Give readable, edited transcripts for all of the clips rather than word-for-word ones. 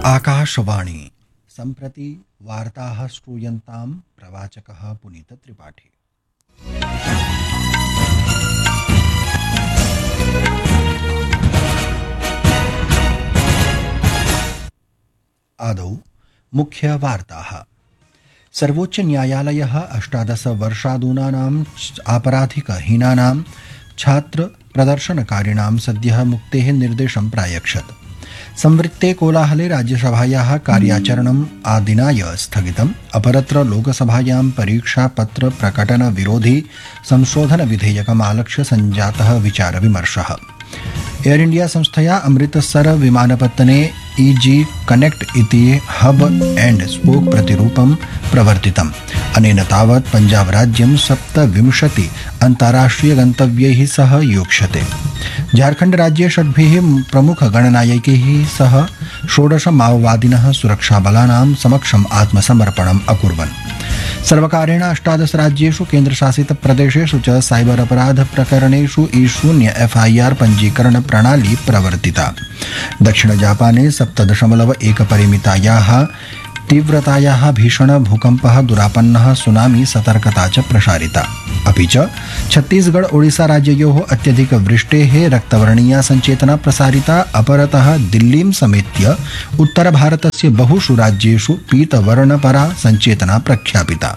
आकाशवाणी सम्प्रति वार्ताः श्रूयन्तां प्रवाचकः पुनीतत्रिपाठी। आदौ मुख्यवार्ताः। सर्वोच्च न्यायालयः 18 वर्षादूनानाम् आपराधिकहीनानां छात्र प्रदर्शनकारिणां सद्यः मुक्तेः निर्देशं प्रायच्छत्। संवृत्ते कोलाहले राज्यसभायाः कार्याचरणम् आदिनाय स्थगितम्। अपरत्र लोकसभायां परीक्षापत्र प्रकटन विरोधी संशोधन विधेयकम् आलक्ष्य सञ्जातः विचारविमर्शः। एयर इंडिया संस्थया अमृतसर विमानपत्तने EG कनेक्ट इति हब एंड स्पोक प्रतिरूपं प्रवर्तितम्। अनेन तावत् पंजाब राज्यं 27 अन्ताराष्ट्रिय गन्तव्यैः सह योक्ष्यते। झारखंड राज्ये 6 प्रमुख गणनायकैः सह 16 माओवादिनः सुरक्षाबलानां समक्षम् आत्मसमर्पणम् अकुर्वन्। सर्वकारेण 18 राज्येषु केन्द्रशासित प्रदेशेषु च साइबर अपराध प्रकरणेषु E0 FIR पञ्जीकरण प्रणाली प्रवर्तिता। दक्षिण जापाने 7.1 परिमितायाः तीव्रतायाः भीषण भूकम्पः दुरापन्नः सुनामी सतर्कता च प्रसारिता। अपि च छत्तीसगढ़ ओडिशा राज्ययोः अत्यधिक वृष्टेः रक्तवर्णीया सञ्चेतना प्रसारिता। अपरतः दिल्लीं समेत्य उत्तरभारतस्य बहुषु राज्येषु पीतवर्णपरा सञ्चेतना प्रख्यापिता।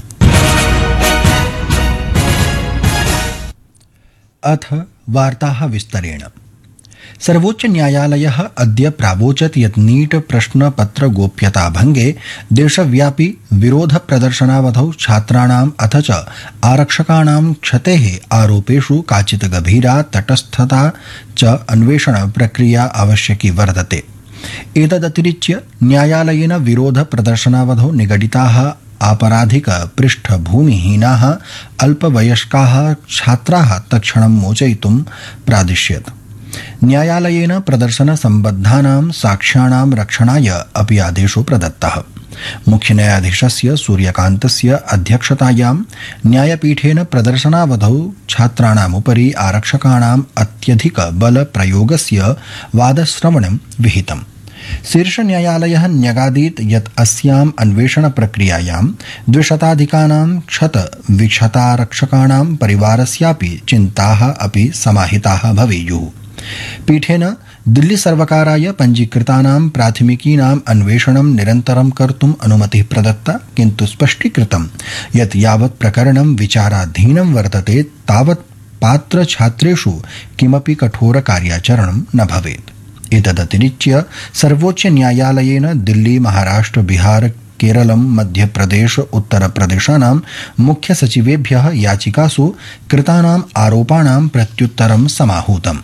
अथ वार्ताः विस्तरेण। सर्वोच्च न्यायालयः अद्य प्रावोचत् यत् नीट प्रश्नपत्र गोप्यता भंगे देशव्यापी विरोध प्रदर्शनावधौ छात्राणाम् अथ च आरक्षकाणां क्षतेः आरोपेषु काचित् गभीरा तटस्थता च अन्वेषण प्रक्रिया आवश्यकी वर्तते। एतदतिरिच्य न्यायालयेन विरोध प्रदर्शनावधौ निगडिताः आपराधिक पृष्ठभूमिहीनाः अल्पवयस्काः छात्राः तत्क्षणं मोचयितुं प्रादिश्यत्। न्यायालयेन प्रदर्शन सम्बद्धानां साक्ष्याणां रक्षणाय अपि आदेशो प्रदत्तः। मुख्य न्यायाधीशस्य सूर्यकान्तस्य अध्यक्षतायां न्यायपीठेन प्रदर्शनावधौ छात्राणाम् उपरि आरक्षकाणाम् अत्यधिक बल प्रयोगस्य वादश्रवणं विहितम्। शीर्षन्यायालयः न्यगादीत् यत् अस्याम् अन्वेषण प्रक्रियायां 200 क्षतविक्षतारक्षकाणां परिवारस्यापि चिन्ताः अपि समाहिताः भवेयुः। पीठेन दिल्ली सर्वकाराय पञ्जीकृतानां प्राथमिकीनाम् अन्वेषणं निरन्तरं कर्तुम् अनुमतिः प्रदत्ता, किन्तु स्पष्टीकृतं यत् यावत् प्रकरणं विचाराधीनं वर्तते तावत् पात्रछात्रेषु किमपि कठोर कार्याचरणं न भवेत्। एतदतिरिच्य सर्वोच्च न्यायालयेन दिल्ली, महाराष्ट्र, बिहार, केरलम, मध्यप्रदेश, उत्तरप्रदेशानां मुख्य सचिवेभ्यः याचिकासु कृतानाम् आरोपाणां प्रत्युत्तरं समाहूतम्।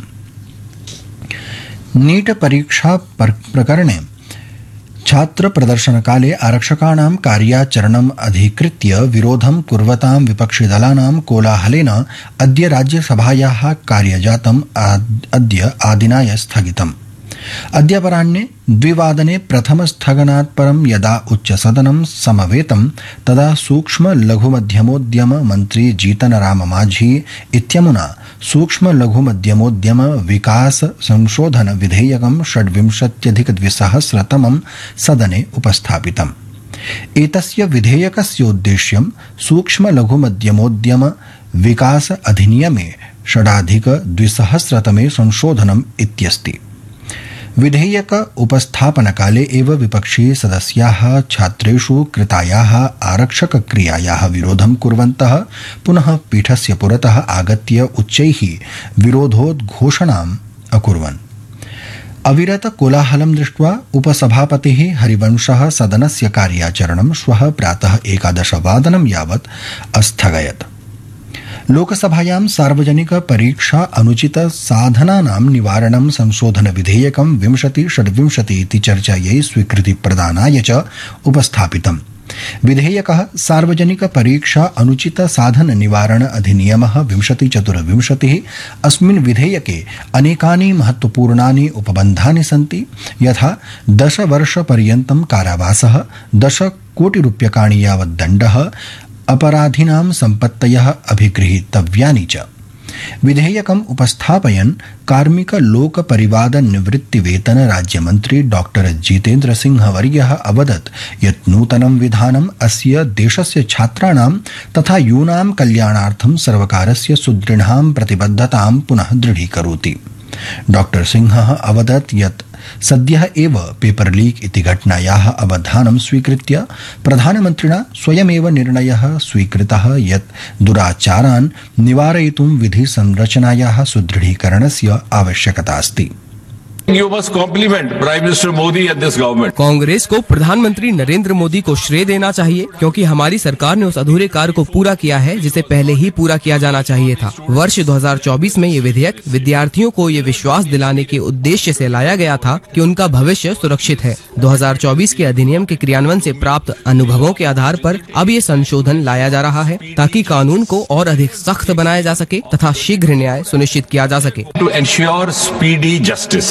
नीट परीक्षा प्रकरणे छात्र प्रदर्शनकाले आरक्षकाणां कार्याचरणम् अधिकृत्य विरोधं कुर्वतां विपक्षिदलानां कोलाहलेन अद्य राज्यसभायाः कार्यजातम् अद्य आदिनाय स्थगितम्। अद्य अपराह्ने 2 प्रथमस्थगनात् परं यदा उच्चसदनं समवेतं तदा सूक्ष्म लघु मध्यमोद्यम मन्त्री जीतन राम मांझी इत्यमुना सूक्ष्म लघु मध्यमोद्यम विकास संशोधन विधेयकं 26+200 सदने उपस्थापितम्। एतस्य विधेयकस्योद्देश्यं सूक्ष्म लघु मध्यमोद्यम विकास अधिनियमे 6+200 संशोधनम् इत्यस्ति। विधेयक उपस्थापनकाले एव विपक्षीय सदस्याः छात्रेषु कृतायाः आरक्षक क्रियायाः विरोधं कुर्वन्तः पुनः पीठस्य पुरतः आगत्य उच्चैः विरोधोद्घोषणाम् अकुर्वन्। अविरत कोलाहलं दृष्ट्वा उपसभापतिः हरिवंशः सदनस्य कार्याचरणं श्वः प्रातः 11 यावत् अस्थगयत्। लोकसभायां सार्वजनिक परीक्षा अनुचित साधनानां निवारणं संशोधन विधेयकं 2026 इति चर्चायै स्वीकृति प्रदानाय च उपस्थापितम्। विधेयकः सार्वजनिक परीक्षा अनुचित साधन निवारण अधिनियमः 2024। अस्मिन् विधेयके अनेकानि महत्वपूर्णानि उपबन्धानि सन्ति, यथा 10 वर्षपर्यन्तं कारावासः, 10 कोटि रूप्यकाणि यावत् दण्डः, अपराधिनां सम्पत्तयः अभिगृहीतव्यानि च। विधेयकम् उपस्थापयन् कार्मिक लोक परिवाद निवृत्ति वेतन राज्यमन्त्री डॉक्टर जितेन्द्र सिंह वर्यः अवदत् यत् नूतनं विधानम् अस्य देशस्य छात्राणां तथा यूनां कल्याणार्थं सर्वकारस्य सुदृढां प्रतिबद्धतां पुनः दृढीकरोति। डॉक्टर सिंहः अवदत् यत् सद्यः एव पेपर लीक इति घटनायाः अवधानं स्वीकृत्य प्रधानमन्त्रिणा स्वयमेव निर्णयः स्वीकृतः यत् दुराचारान् निवारयितुं विधि संरचनायाः सुदृढीकरणस्य आवश्यकता अस्ति। You must compliment Prime Minister Modi and this government. Congress को प्रधानमंत्री नरेंद्र मोदी को श्रेय देना चाहिए, क्योंकि हमारी सरकार ने उस अधूरे कार्य को पूरा किया है जिसे पहले ही पूरा किया जाना चाहिए था। वर्ष 2024 में ये विधेयक विद्यार्थियों को ये विश्वास दिलाने के उद्देश्य से लाया गया था कि उनका भविष्य सुरक्षित है। 2024 के अधिनियम के क्रियान्वयन से प्राप्त अनुभवों के आधार पर अब ये संशोधन लाया जा रहा है ताकि कानून को और अधिक सख्त बनाया जा सके तथा शीघ्र न्याय सुनिश्चित किया जा सके। To ensure speedy justice.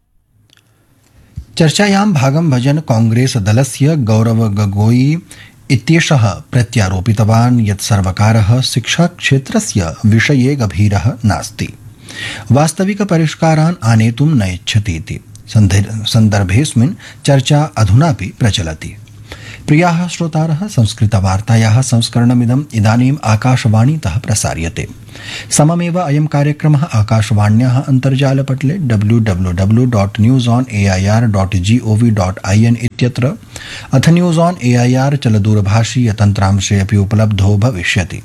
चर्चायां भागं भजन् कांग्रेस दलस्य गौरव गोगोई इत्येषः प्रत्यारोपितवान् यत् सर्वकारः शिक्षा क्षेत्रस्य विषये गभीरः नास्ति, वास्तविक परिष्कारान् आनेतुं न इच्छति इति सन्दर्भेऽस्मिन् चर्चा अधुनापि प्रचलति। प्रियाः श्रोतारः, संस्कृतवार्तायाः संस्करणमिदम् इदानीम् आकाशवाणीतः प्रसार्यते। सममेव अयं कार्यक्रमः आकाशवाण्याः अन्तर्जालपटले www.newsonair.gov.in इत्यत्र अथ न्यूज़ ऑन एआईआर चलदूरभाषीय तन्त्रांशे अपि उपलब्धो भविष्यति।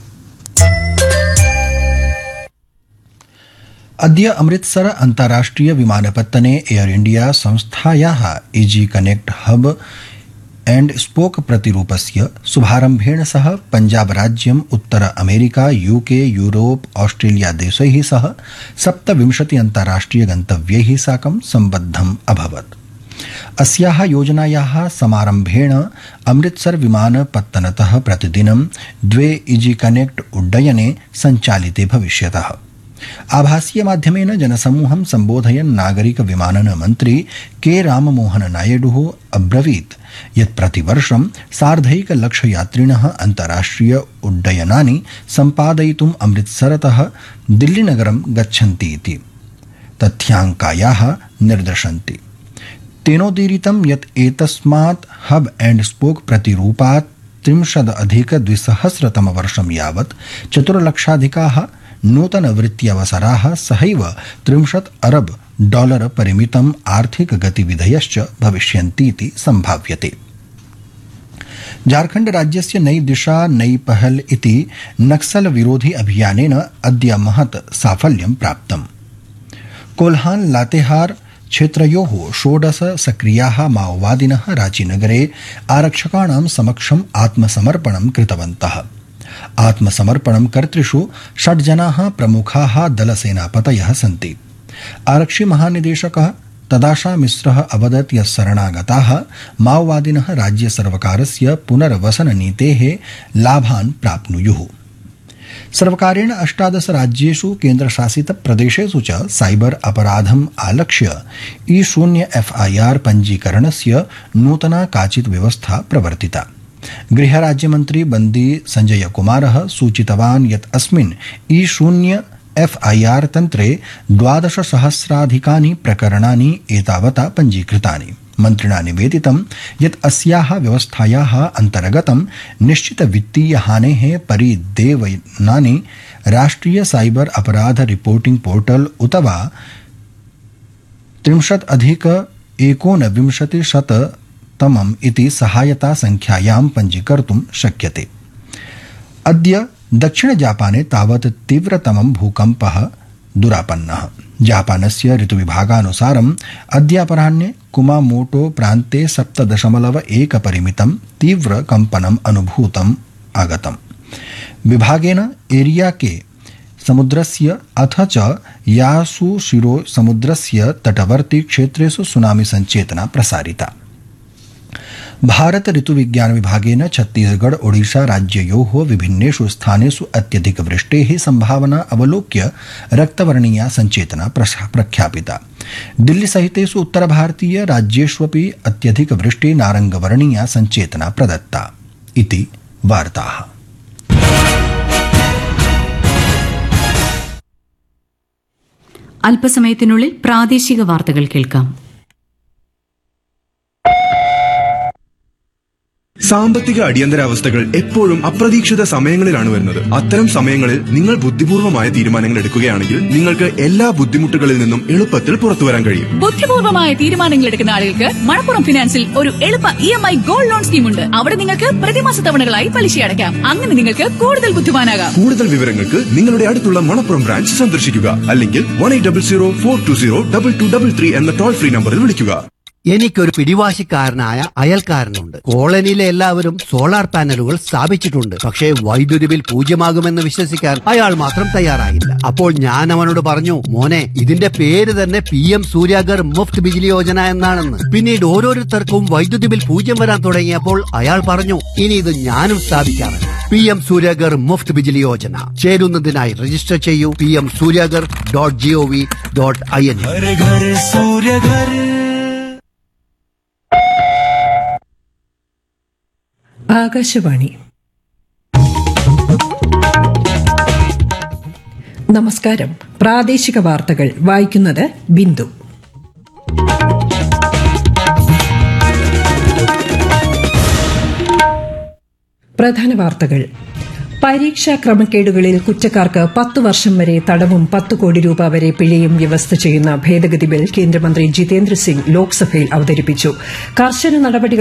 अद्य अमृतसर अन्ताराष्ट्रिय विमानपत्तने एयर इंडिया संस्थायाः easy connect hub and spoke प्रतिरूपस्य शुभारम्भेण सह पंजाब राज्यम् उत्तर अमेरिका यूके यूरोप ऑस्ट्रेलिया देशैः सह 27 अन्ताराष्ट्रिय गन्तव्यैः साकं सम्बद्धम् अभवत्। अस्याः योजनायाः समारम्भेण अमृतसर विमानपत्तनतः प्रतिदिनं 2 इजी कनेक्ट उड्डयने सञ्चालिते भविष्यतः। आभासीय माध्यमेन जनसमूहं सम्बोधयन् नागरिक विमानन मन्त्री के राममोहन नायडुः अब्रवीत् यत् प्रतिवर्षं 1.5 लाख यात्रिणः अन्ताराष्ट्रिय उड्डयनानि सम्पादयितुम् अमृतसरतः दिल्लीनगरं गच्छन्ति इति तथ्याङ्कायाः निर्दशन्ति। तेनोदीरितं यत् एतस्मात् हब एंड स्पोक प्रतिरूपात् 30+200 यावत् 4 लाखाधिकाः नूतनवृत्त्यवसराः सहैव $30 अरब परिमितम् आर्थिक गतिविधयश्च भविष्यन्तीति सम्भाव्यते। झारखण्ड राज्यस्य नई दिशा नई पहल इति नक्सल विरोधी अभियानेन अद्य महत् साफल्यं प्राप्तम्। कोल्हान लातेहार क्षेत्रयोः 16 सक्रियाः माओवादिनः रांचीनगरे आरक्षकाणां समक्षम् आत्मसमर्पणं कृतवन्तः। आत्मसमर्पणं कर्तृषु 6 जनाः प्रमुखाः दलसेनापतयः सन्ति। आरक्षि महानिदेशकः तदाशा मिश्रः अवदत् यत् शरणागताः माओवादिनः राज्य सर्वकारस्य पुनर्वसन नीतेः लाभान् प्राप्नुयुः। सर्वकारेण 18 राज्येषु केन्द्रशासित प्रदेशेषु च साइबर अपराधम् आलक्ष्य ई0 FIR पञ्जीकरणस्य नूतना काचित् व्यवस्था प्रवर्तिता। गृहराज्यमन्त्री बन्दी संजय कुमारः सूचितवान् यत् अस्मिन् ई0 FIR तन्त्रे 12,000 प्रकरणानि एतावता पञ्जीकृतानि। मन्त्रिणा निवेदितं यत् अस्याः व्यवस्थायाः अन्तर्गतं निश्चित वित्तीय हानेः परिदेवनानि राष्ट्रिय साइबर अपराध रिपोर्टिंग पोर्टल उत वा 30+1900 इति सहायता संख्यायां पञ्जीकर्तुं शक्यते। अद्य दक्षिण जापाने तावत् तीव्रतमं भूकम्पः दुरापन्नः। जापानस्य ऋतुविभागानुसारम् अद्य अपराह्ने कुमामोटो प्रान्ते 7.1 परिमितं तीव्र कम्पनम् अनुभूतम् आगतम्। विभागेन एरिया के समुद्रस्य अथ च यासुशिरो समुद्रस्य तटवर्ती क्षेत्रेषु सुनामी संचेतना प्रसारिता। भारत ऋतुविज्ञान विभागेन छत्तीसगढ़ ओडिशा राज्ययोः विभिन्नेषु स्थानेषु अत्यधिक वृष्टेः संभावना अवलोक्य रक्तवर्णीया संचेतना प्रख्यापिता। दिल्ली सहितेषु उत्तरभारतीय राज्येष्वपि अत्यधिक वृष्टि नारंगवर्णीया संचेतना प्रदत्ता इति वार्ताः। അല്പസമയത്തിനുള്ളിൽ പ്രാദേശിക വാർത്തകൾ കേൾക്കാം. സാമ്പത്തിക അടിയന്തരാവസ്ഥകൾ എപ്പോഴും അപ്രതീക്ഷിത സമയങ്ങളിലാണ് വരുന്നത്. അത്തരം സമയങ്ങളിൽ നിങ്ങൾ ബുദ്ധിപൂർവമായ തീരുമാനങ്ങൾ എടുക്കുകയാണെങ്കിൽ നിങ്ങൾക്ക് എല്ലാ ബുദ്ധിമുട്ടുകളിൽ നിന്നും എളുപ്പത്തിൽ പുറത്തുവരാൻ കഴിയും. ബുദ്ധിപൂർവമായ തീരുമാനങ്ങൾ എടുക്കുന്ന ആളുകൾക്ക് മണപ്പുറം ഫിനാൻസിൽ ഒരു എളുപ്പ EMI ഗോൾഡ് ലോൺ സ്കീം ഉണ്ട്. അവിടെ നിങ്ങൾക്ക് പ്രതിമാസ തവണകളായി പലിശ അടയ്ക്കാം. അങ്ങനെ നിങ്ങൾക്ക് കൂടുതൽ ബുദ്ധിമാനാകാം. കൂടുതൽ വിവരങ്ങൾക്ക് നിങ്ങളുടെ അടുത്തുള്ള മണപ്പുറം ബ്രാഞ്ച് സന്ദർശിക്കുക, അല്ലെങ്കിൽ 1800-420-2233 എന്ന ടോൾ ഫ്രീ നമ്പറിൽ വിളിക്കുക. എനിക്കൊരു പിടിവാശിക്കാരനായ അയൽക്കാരനുണ്ട്. കോളനിയിലെ എല്ലാവരും സോളാർ പാനലുകൾ സ്ഥാപിച്ചിട്ടുണ്ട്. പക്ഷേ വൈദ്യുതി ബിൽ 0 വിശ്വസിക്കാൻ അയാൾ മാത്രം തയ്യാറായില്ല. അപ്പോൾ ഞാൻ അവനോട് പറഞ്ഞു, മോനെ, ഇതിന്റെ പേര് തന്നെ PM സൂര്യാഗർ മുഫ്ത് ബിജിലി യോജന എന്നാണെന്ന്. പിന്നീട് ഓരോരുത്തർക്കും വൈദ്യുതി ബിൽ 0 വരാൻ തുടങ്ങിയപ്പോൾ അയാൾ പറഞ്ഞു, ഇനി ഇത് ഞാനും സ്ഥാപിക്കാറുണ്ട്. PM സൂര്യാഗർ മുഫ്ത് ബിജിലി യോജന. ചേരുന്നതിനായി രജിസ്റ്റർ ചെയ്യൂ pmsuryagar.gov.in. ആകാശവാണി. നമസ്കാരം. പ്രാദേശിക വാർത്തകൾ വായിക്കുന്നത് ബിന്ദു. പ്രധാന വാർത്തകൾ. പരീക്ഷാ ക്രമക്കേടുകളിൽ കുറ്റക്കാർക്ക് 10 വർഷം വരെ തടവും 10 കോടി രൂപ വരെ പിഴയും വ്യവസ്ഥ ചെയ്യുന്ന ഭേദഗതി ബിൽ കേന്ദ്രമന്ത്രി ജിതേന്ദ്ര സിംഗ് ലോക്സഭയിൽ അവതരിപ്പിച്ചു. കർശന നടപടികൾ